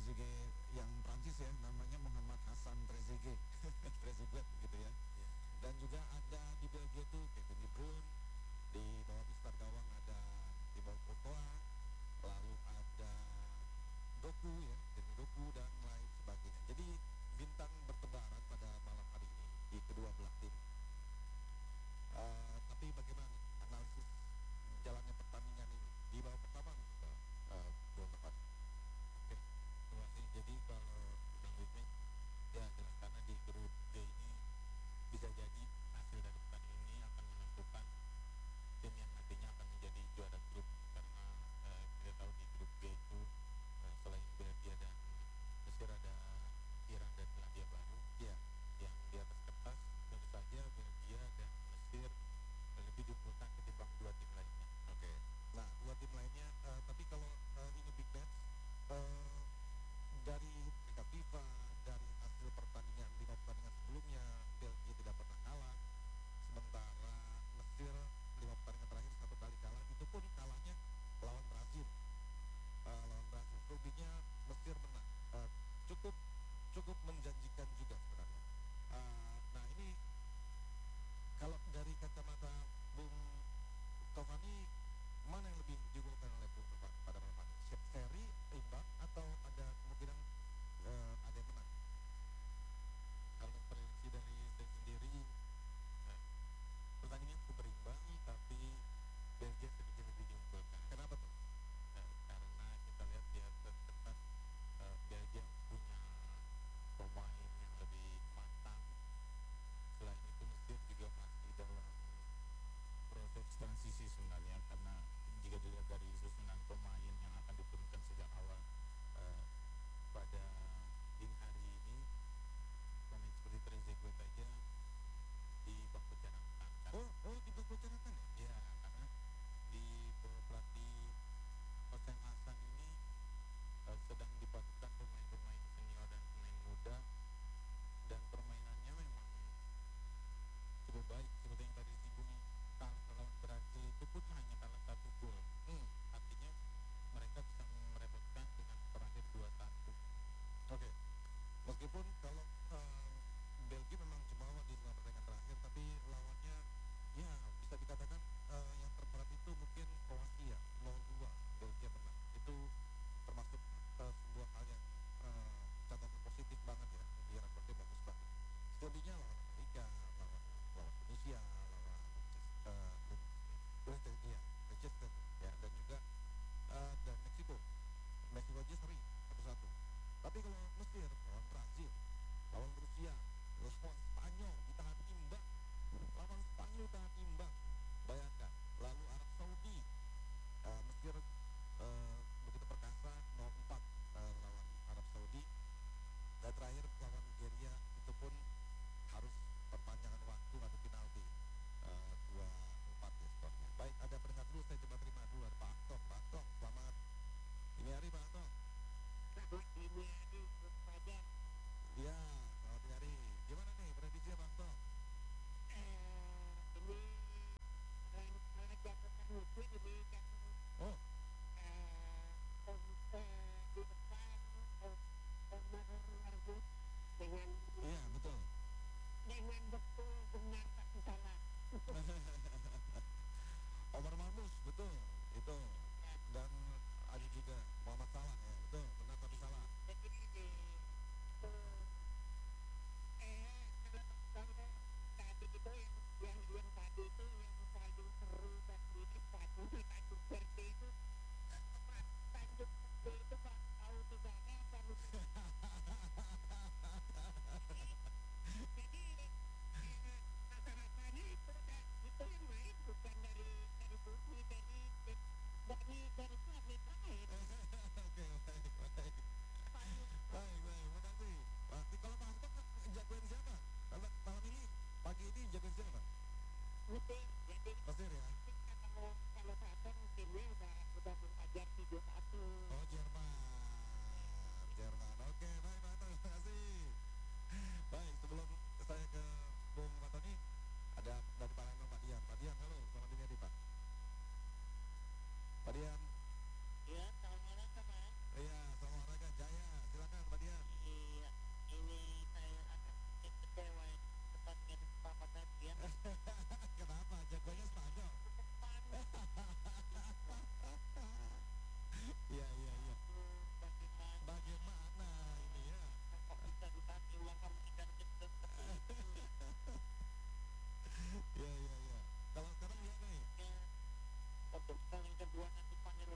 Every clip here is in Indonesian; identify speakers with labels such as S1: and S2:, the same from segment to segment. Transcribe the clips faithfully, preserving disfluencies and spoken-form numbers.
S1: Trezeguet yang Prancis ya, namanya Muhammad Hassan Trezeguet, Trezeguet gitu ya. Dan juga ada di Belgia tuh Kevin De Bruyne, di bawah mister gawang ada Thibaut Courtois, lalu ada Doku ya, Demi Doku dan lain sebagainya. Jadi bintang bertebaran pada malam hari ini di kedua belah tim. Uh, tapi bagaimana analisis jalannya pertandingan ini di babak pertama kita uh, dua tempat.
S2: Oke, terima kasih. Jadi kalau Bang Wismi ya jelas karena di grup G ini bisa jadi hasil dari pertandingan ini akan menentukan tim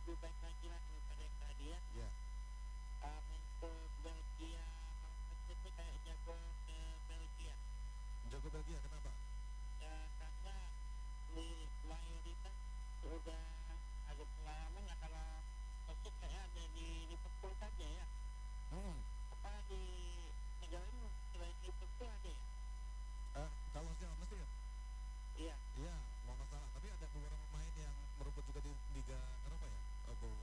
S2: lebih baik lagi lah daripada yang tadi ya.
S1: Ya.
S2: Um, untuk Belgia, Manchester kayak jago ke Belgia.
S1: Jago Belgia kenapa?
S2: Ya, karena di mayoritas udah ada pengalaman ya kalau Messi kayak ada di Liverpool saja ya.
S1: Hmm.
S2: Apa di negara ini selain Liverpool ada ya?
S1: Eh, kalau siapa Mesir?
S2: Iya.
S1: Iya, mau masalah. Tapi ada beberapa pemain yang merumput juga di Liga Eropa ya, oh, Bung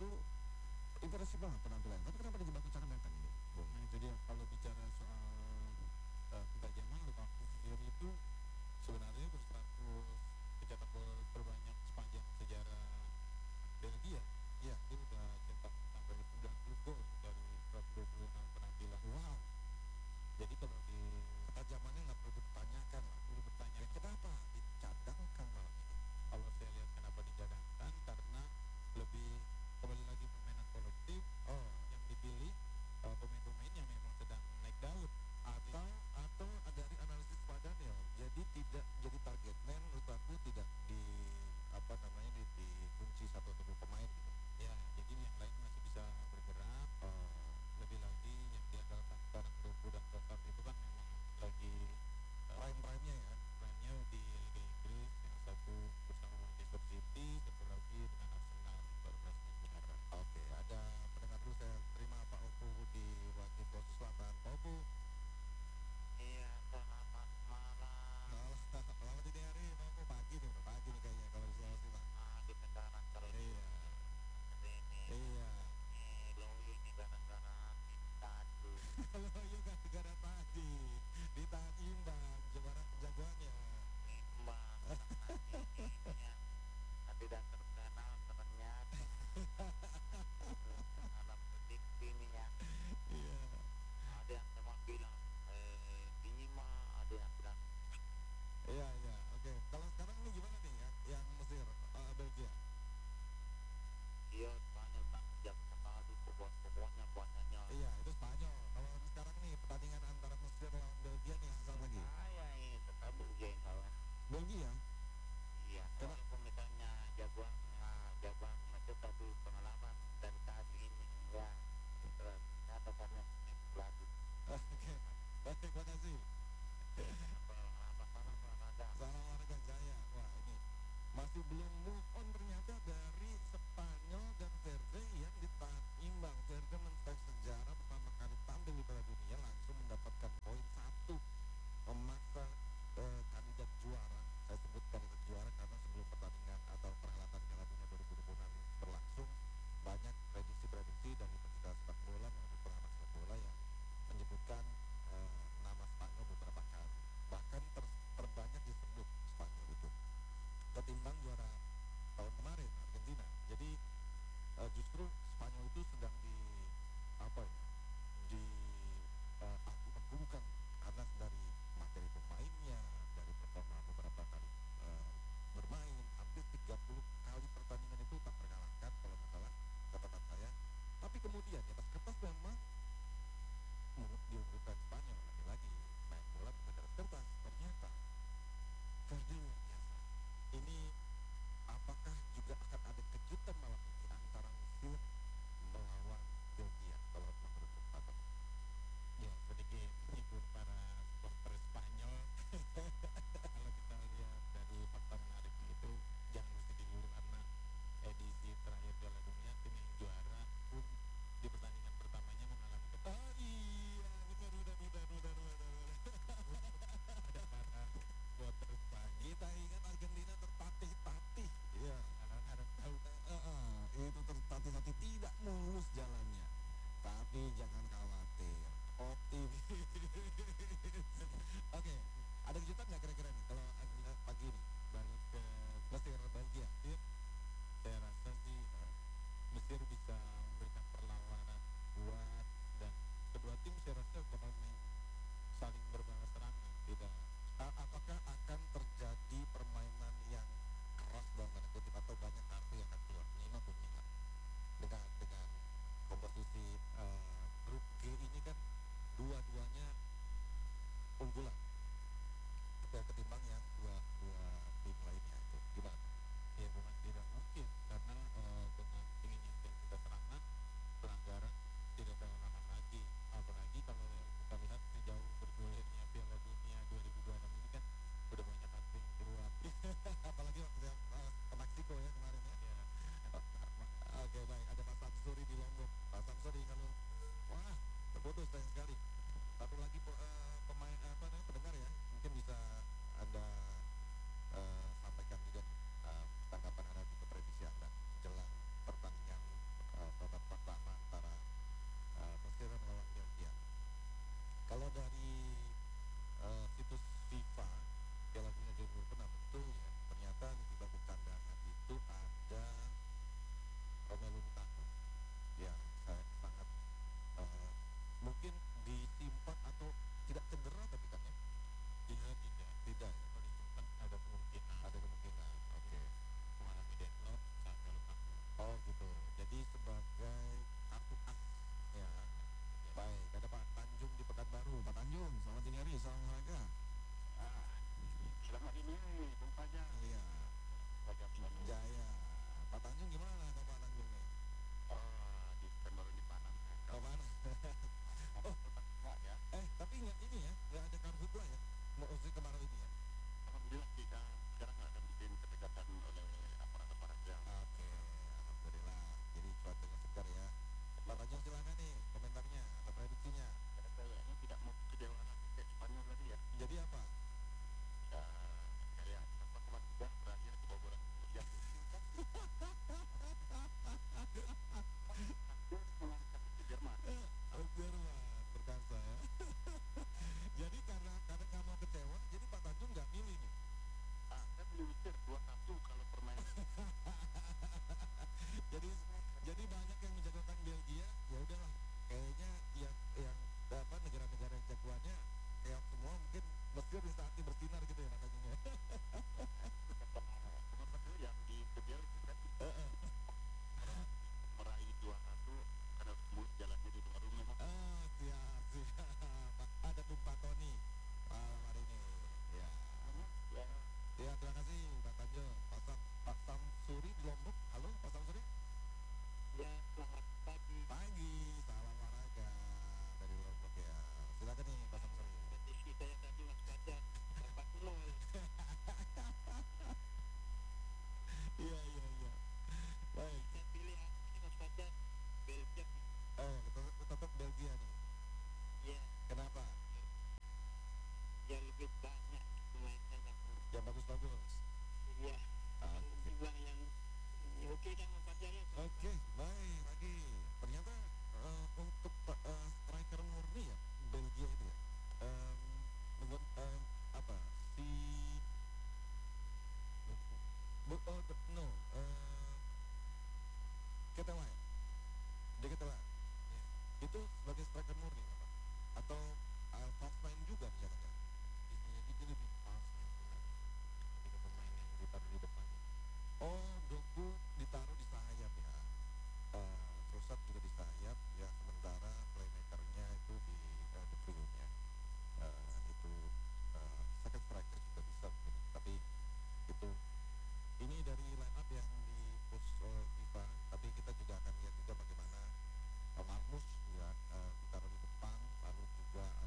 S1: itu impresif banget penampilan. Tapi kenapa dijebak kecakepan ini, Bung?
S3: Nah itu dia, kalau bicara soal uh, ketajaman Lukaku sendiri itu sebenarnya berstatus pencetak gol terbanyak sepanjang sejarah Belgia.
S1: Iya.
S3: Dia udah cetak sampai sembilan puluh gol dari seratus dua puluh enam penampilan.
S1: Wow.
S3: Jadi kalau di
S1: Ketajamannya nggak perlu dipertanyakan lah.
S3: perlu bertanya
S1: Ya, kenapa dicadangkan malam ini?
S3: kalau saya lihat kenapa dicadangkan, karena lebih kembali lagi permainan kolektif
S1: Oh,
S3: yang dipilih uh, pemain-pemain yang memang sedang
S1: but no, uh, Ketela ya? Dia Ketela. Itu sebagai striker murni Bapak? Atau uh, false nine juga nih jangan-jangan?
S3: Bisa jadi dia lebih false nih sebenarnya ketika pemain yang ditaruh di depan.
S1: Oh, Doku ditaruh di sayap ya. Uh, Trossard juga di sayap ya, sementara playmakernya itu di uh, De Bruyne ya. Uh, itu uh, second striker juga bisa mungkin. Tapi itu ini dari line up yang di post uh, FIFA, tapi kita juga akan lihat juga bagaimana uh, Marmus ya uh, ditaruh di depan, lalu juga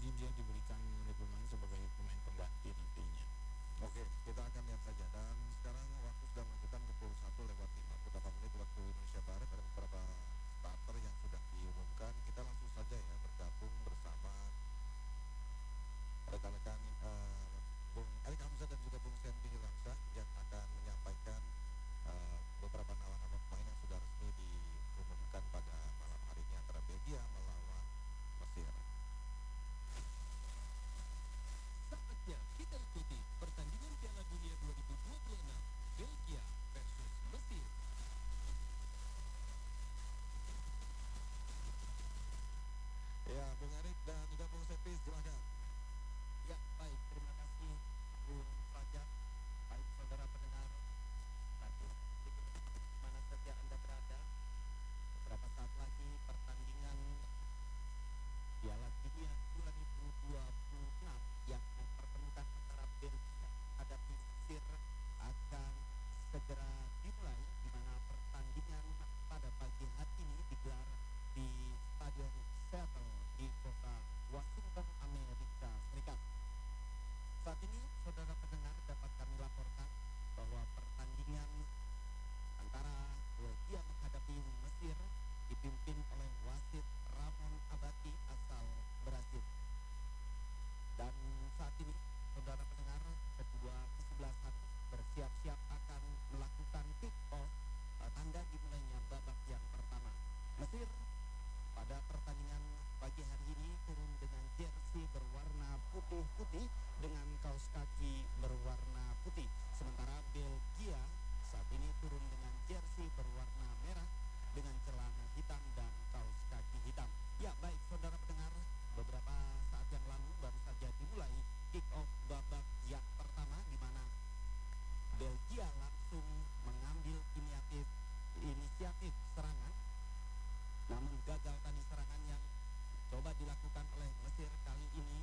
S3: jadi dia diberikan bermain sebagai pemain pengganti nantinya.
S1: Oke, kita akan lihat saja. Dan sekarang waktu sudah menunjukkan pukul satu lewat lima puluh delapan menit waktu Indonesia Barat. Ada beberapa starter yang sudah diumumkan. Kita langsung saja ya bergabung bersama rekan-rekan uh, Bung Erik Hamzah dan juga Bung Senti Hiramsyah yang akan menyampaikan uh, beberapa nama-nama pemain yang sudah resmi diumumkan pada malam hari ini antara Belgia melawan Mesir.
S4: Saatnya kita ikuti pertandingan Piala Dunia dua ribu dua puluh enam Belgia versus Mesir.
S1: Ya, Bung Erik dan juga Bung Senti, silakan.
S2: Ya, baik. Terima kasih, Bung Fajar. Baik, saudara pendengar radio mana saja Anda berada. Beberapa saat lagi pertandingan Piala Dunia dua ribu dua puluh enam yang mempertemukan antara Belgia hadapi Mesir akan segera dimulai, di mana pertandingan pada pagi hari ini digelar di Stadion Seattle di kota Washington, Amerika Serikat. Saat ini, saudara pendengar, dapat kami laporkan bahwa pertandingan antara Belgia menghadapi Mesir dipimpin oleh wasit Ramon Abati asal Brasil. Dan saat ini, saudara pendengar, kedua kesebelasan bersiap-siap akan melakukan kick-off, tanda dimulainya babak yang pertama. Mesir pada pertandingan pagi hari ini turun dengan jersey berwarna putih-putih dengan kaos kaki berwarna putih. Sementara Belgia saat ini turun dengan jersey berwarna merah dengan celana hitam dan kaos kaki hitam. Ya, baik saudara pendengar, beberapa saat yang lalu baru saja dimulai kick-off babak yang pertama, di mana Belgia langsung mengambil inisiatif inisiatif serangan. Namun gagal tadi serangan yang coba dilakukan oleh Mesir kali ini.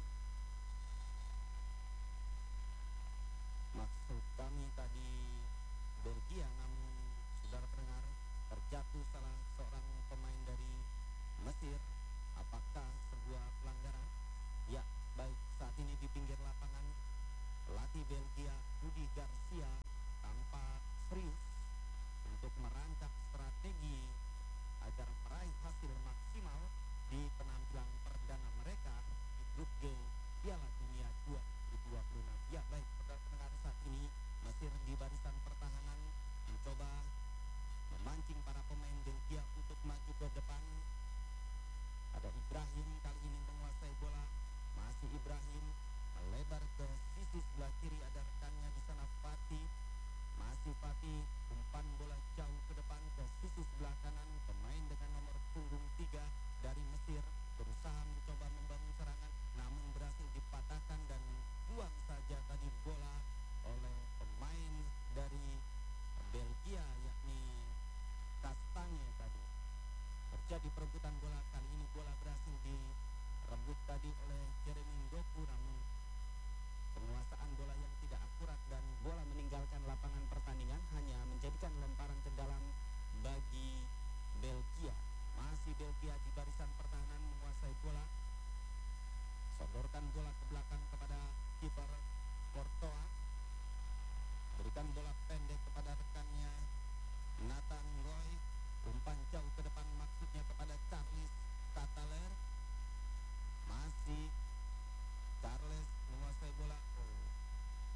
S2: Maksud kami tadi Belgia, namun saudara pendengar, terjatuh salah seorang pemain dari Mesir. Apakah sebuah pelanggaran? Ya, baik, saat ini di pinggir lapangan pelatih Belgia Rudi Garcia tampak serius untuk merancang strategi agar meraih hasil maksimal di penampilan perdana mereka di grup G Piala Dunia dua ribu dua puluh enam. Ya, baik, saudara pendengar, saat ini Mesir di barisan pertahanan mencoba memancing para pemain Belgia untuk maju ke depan. Ada Ibrahim kali ini menguasai bola. Masih Ibrahim melebar ke sisi sebelah kiri, ada rekannya di sana Fatih. Masih Fatih umpan bola jauh ke depan ke sisi sebelah kanan. Pemain dengan nomor punggung tiga dari Mesir berusaha mencoba membangun serangan, namun berhasil dipatahkan dan buang saja tadi bola oleh pemain dari Belgia, yakni Kastanye tadi. Terjadi perebutan bola, kali ini bola berhasil direbut tadi oleh Jeremy Doku, namun penguasaan bola yang tidak akurat dan bola meninggalkan lapangan pertandingan, hanya menjadikan lemparan ke dalam bagi Belgia. Masih Belgia di barisan pertahanan menguasai bola, sodorkan bola ke belakang kepada kiper Courtois, berikan bola pendek kepada rekannya Nathan Roy, umpan jauh ke depan maksudnya kepada Charles Cataler. Masih Charles menguasai bola. Oh,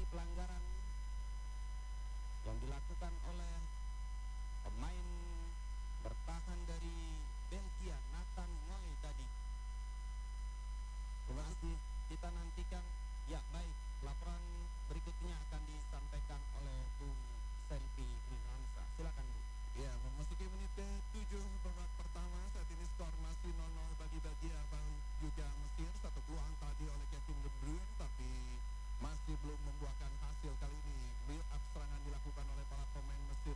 S2: pelanggaran yang dilakukan oleh pemain bertahan dari Belgia, Nathan Moy tadi. Masih kita nantikan. Ya baik, laporan berikutnya akan disampaikan oleh Bung Selvi Hamzah. Silakan Bu.
S1: Ya, memasuki menit ke tujuh babak pertama, saat ini skor masih nol nol bagi Belgia dan juga Mesir. Satu peluang tadi oleh Kevin De Bruyne, tapi masih belum membuahkan hasil. Kali ini build up serangan dilakukan oleh para pemain Mesir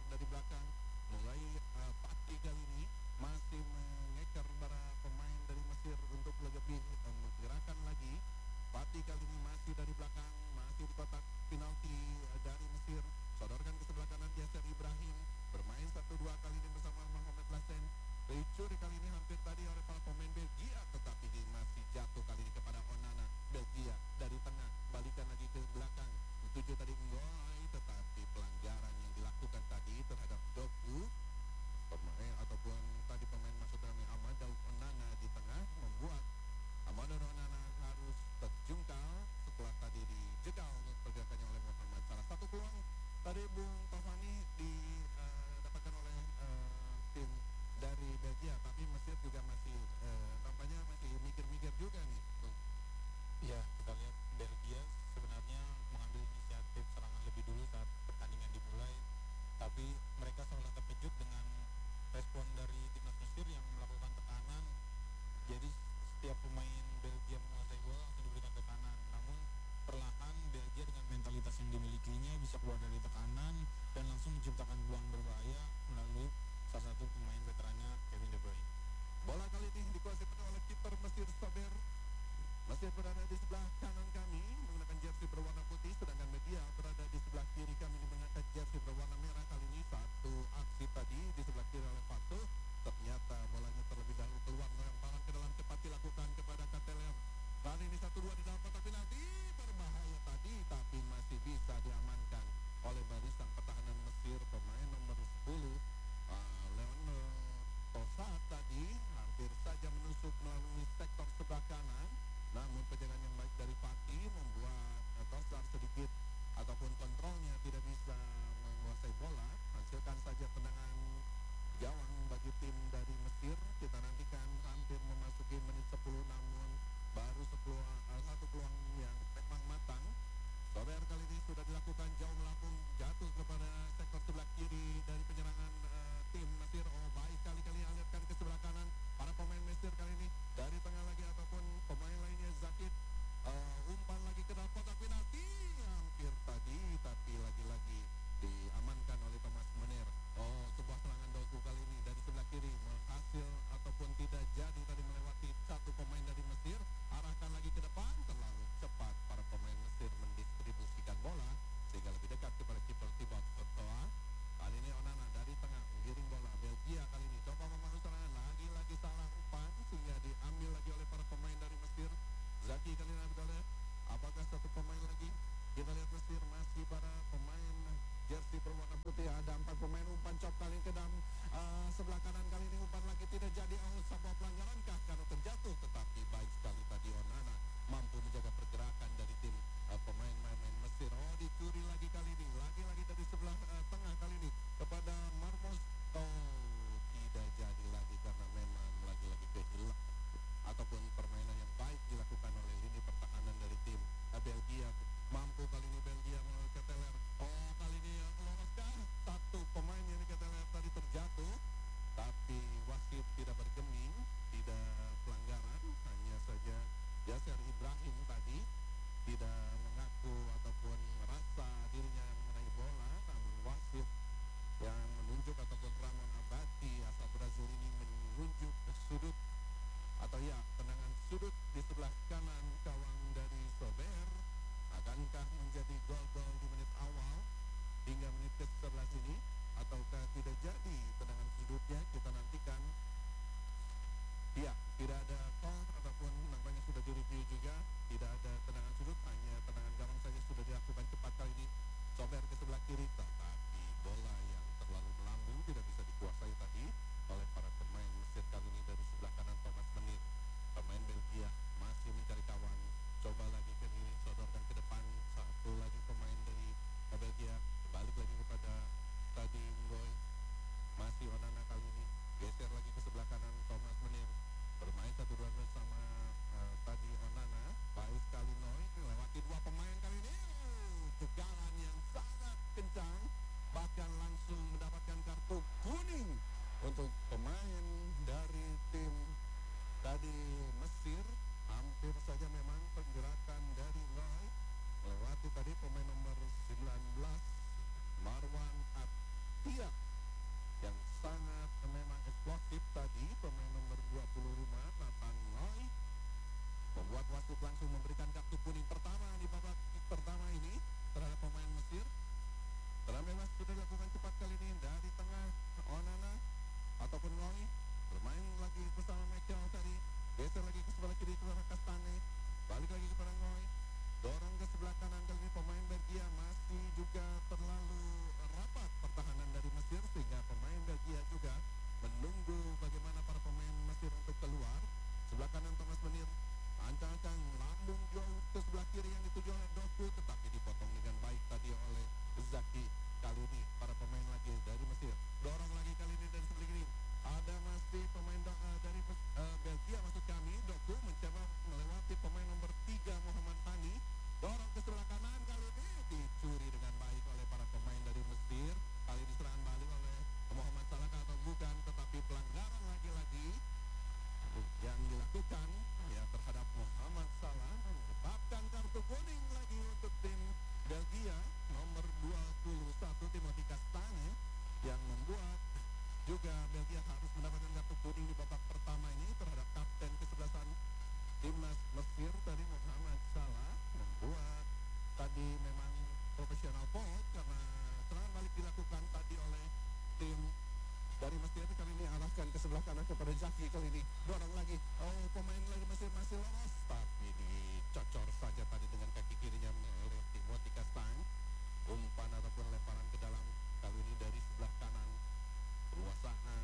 S1: dari Mesir kali ini arahkan ke sebelah kanan kepada Zaki, kali ini dorong lagi. Oh, pemain dari Mesir masih lolos, tapi dicocor saja tadi dengan kaki kirinya oleh Timothy Castagne. Umpan ataupun lemparan ke dalam kali ini dari sebelah kanan. Penguasaan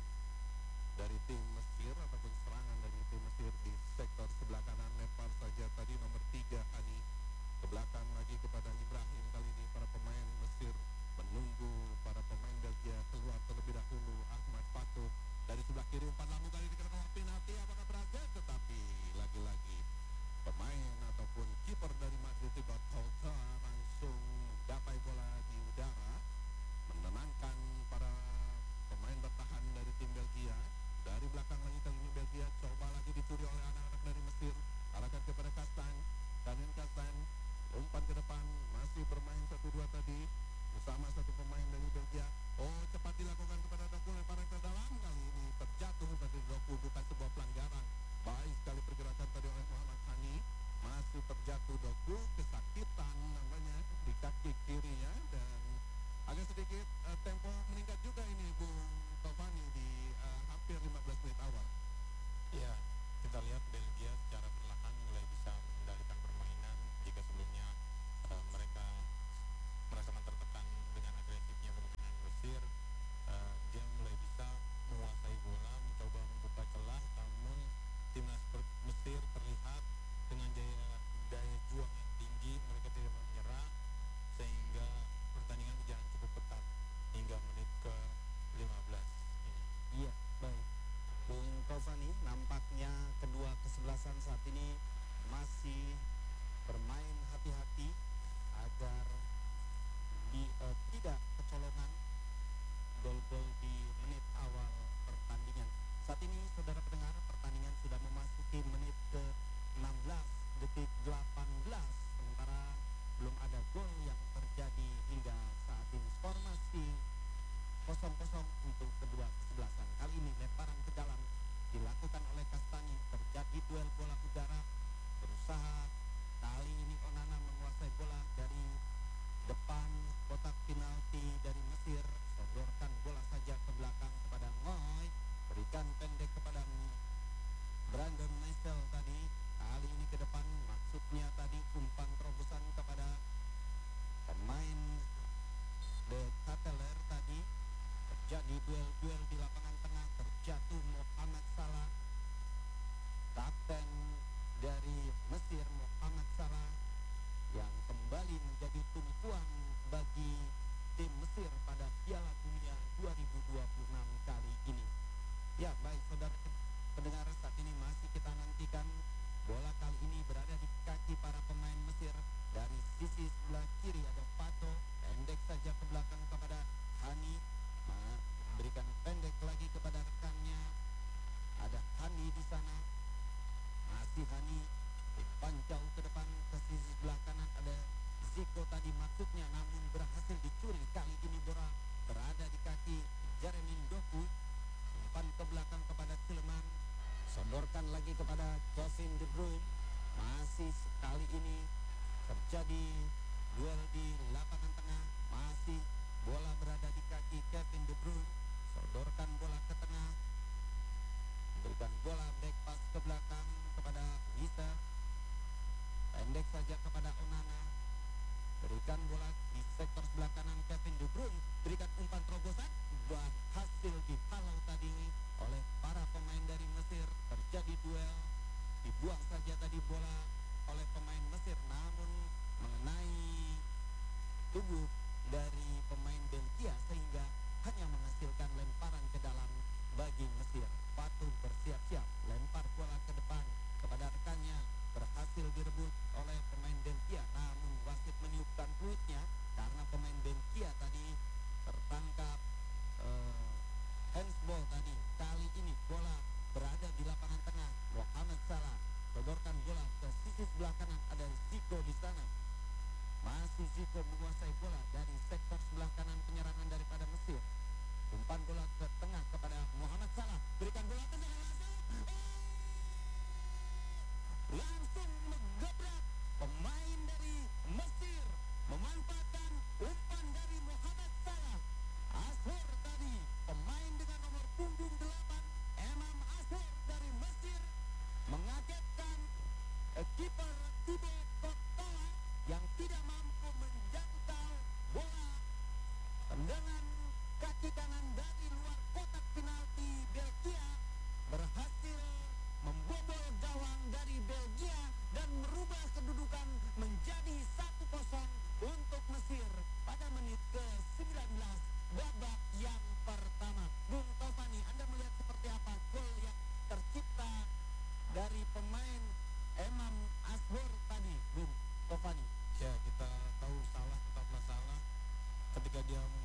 S1: dari tim Mesir ataupun serangan dari tim Mesir di sektor sebelah kanan, lempar saja tadi nomor tiga Hani ke belakang lagi kepada Ibrahim. Kali ini para pemain Mesir menunggu para pemain Belgia keluar terlebih dahulu. Ahmad Fatou dari sebelah kiri, umpan lambung kali ini kena penalti, apakah berhasil? Tetapi lagi-lagi pemain ataupun kiper dari Madrid Thibaut Courtois langsung dapai bola di udara, menenangkan para pemain bertahan dari tim Belgia. Dari belakang lagi kali ini Belgia coba lagi dicuri oleh anak-anak dari Mesir, arahkan kepada Castagne. Daniel Castagne umpan ke depan, masih bermain satu dua tadi bersama satu pemain dari Belgia. Oh, cepat dilakukan kepada Doku, lemparan ke dalam, kali ini terjatuh pada Doku, bukan sebuah pelanggaran. Baik sekali pergerakan tadi oleh Muhammad Hani, masih terjatuh Doku, kesakitan namanya di kaki kirinya, dan agak sedikit uh, tempo meningkat juga ini Bung Tovani di uh, hampir lima belas menit awal.
S3: Ya, kita lihat Belgia secara perlahan mulai bisa mengendalikan permainan. Jika sebelumnya uh, mereka merasakan tertekan dengan agresifnya permainan Mesir, uh, dia mulai bisa menguasai bola, mencoba membuka celah, namun timnas Mesir terlihat dengan daya, daya juang yang tinggi, mereka tidak menyerah, sehingga pertandingan berjalan cukup ketat hingga menit ke lima belas ini.
S2: Iya, baik. Bung Tovani, nampaknya kedua kesebelasan saat ini masih bermain hati-hati agar di, uh, tidak kecolongan gol-gol di menit awal pertandingan. Saat ini saudara pendengar, pertandingan sudah memasuki menit ke enam belas, detik delapan belas, sementara belum ada gol yang terjadi hingga saat ini. Skor masih kosong kosong untuk kedua kesebelasan. Kali ini lemparan ke dalam dilakukan oleh Castagne, terjadi duel bola udara, berusaha kali ini Onana menguasai bola dari depan kotak penalti dari Mesir, sodorkan bola saja ke belakang kepada Ngoy, berikan pendek kepada Brandon Meisel tadi, kali ini ke depan, maksudnya tadi umpan terobosan kepada pemain De Ketelaere tadi. Terjadi duel-duel di lapangan tengah, terjatuh Mohamed Salah, kapten dari Mesir Mohamed Salah, yang kembali menjadi tumpuan bagi tim Mesir pada Piala Dunia dua ribu dua puluh enam kali ini. Ya, baik saudara pendengar, saat ini masih kita nantikan bola kali ini berada di kaki para pemain Mesir. Dari sisi sebelah kiri ada Fatou, pendek saja ke belakang kepada Hani, nah, berikan pendek lagi kepada rekannya. Ada Hani di sana, masih Hani, umpan jauh ke depan ke sisi sebelah kanan ada Zico tadi maksudnya, namun berhasil dicuri. Kali ini bola berada di kaki Jeremy Doku, umpan ke belakang kepada Tielemans, sodorkan lagi kepada Kevin De Bruyne. Masih sekali ini terjadi duel di lapangan tengah, masih bola berada di kaki Kevin De Bruyne, sodorkan bola ke tengah, berikan bola back pass ke belakang kepada Wissa, pendek saja kepada Onana, berikan bola di sektor sebelah kanan Kevin De Bruyne, berikan umpan terobosan, berhasil dihalau tadi oleh para pemain dari Mesir. Terjadi duel, dibuang saja tadi bola oleh pemain Mesir, namun mengenai tubuh dari pemain Belgia sehingga hanya menghasilkan lemparan ke dalam bagi Mesir. Fatou bersiap-siap, lempar bola ke depan kepada rekannya, berhasil direbut oleh pemain Belgia, namun wasit meniupkan peluitnya.
S3: dia